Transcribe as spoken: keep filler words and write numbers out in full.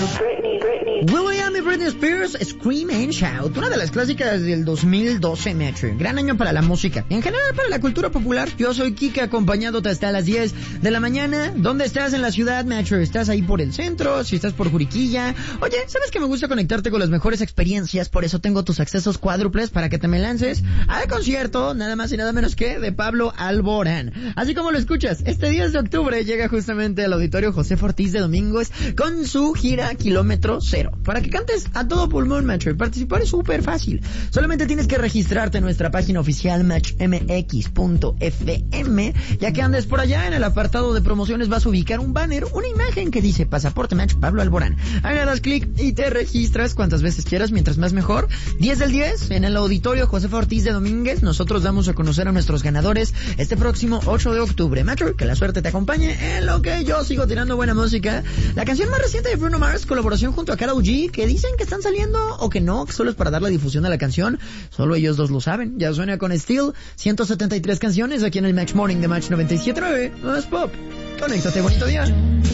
Britney, Britney. will.i.am y Britney Spears, Scream and Shout, una de las clásicas del dos mil doce, Metro. Gran año para la música y en general para la cultura popular. Yo soy Kika, acompañándote hasta las diez de la mañana. ¿Dónde estás en la ciudad, Metro? ¿Estás ahí por el centro? Si estás por Juriquilla. Oye, ¿sabes que me gusta conectarte con las mejores experiencias? Por eso tengo tus accesos cuádruples para que te me lances al concierto, nada más y nada menos que de Pablo Alborán. Así como lo escuchas, este diez de octubre llega justamente al Auditorio José Ortiz de Domínguez con su gira Kilómetro Cero. Para que cantes a todo pulmón, Metro. Participar es súper fácil. Solamente tienes que registrarte en nuestra página oficial match m x punto f m. Ya que andes por allá, en el apartado de promociones vas a ubicar un banner, una imagen que dice Pasaporte Match Pablo Alborán. Hagas clic y te registras cuantas veces quieras, mientras más mejor. diez del diez en el Auditorio José Ortiz de Domínguez. Nosotros damos a conocer a nuestros ganadores este próximo ocho de octubre. Metro, que la suerte te acompañe en lo que yo sigo tirando buena música. La canción más reciente de Bruno Mars, colaboración junto a Karol G, que dicen que están saliendo o que no, que solo es para dar la difusión a la canción. Solo ellos dos lo saben. Ya suena con Steel, ciento setenta y tres canciones aquí en el Match Morning de Match noventa y siete punto nueve. No es pop. Conéctate, bonito día.